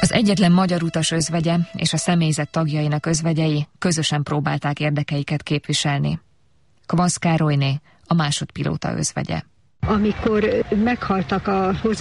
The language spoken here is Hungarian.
Az egyetlen magyar utas özvegye és a személyzet tagjainak özvegyei közösen próbálták érdekeiket képviselni. Kvasz Károlyné, a másodpilóta özvegye. Amikor meghaltak a